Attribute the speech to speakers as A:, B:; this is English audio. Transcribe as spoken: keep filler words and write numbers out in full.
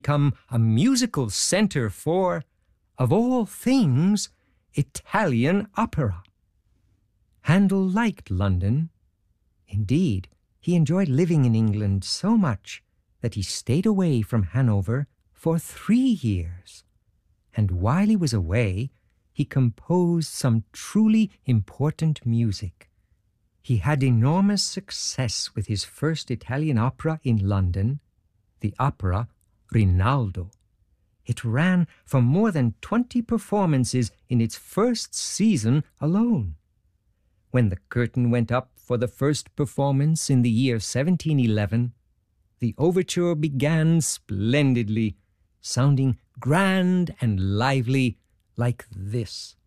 A: become a musical center for, of all things, Italian opera. Handel liked London. Indeed, he enjoyed living in England so much that he stayed away from Hanover for three years. And while he was away, he composed some truly important music. He had enormous success with his first Italian opera in London, the opera Rinaldo. It ran for more than twenty performances in its first season alone. When the curtain went up for the first performance in the year seventeen eleven, the overture began splendidly, sounding grand and lively like this.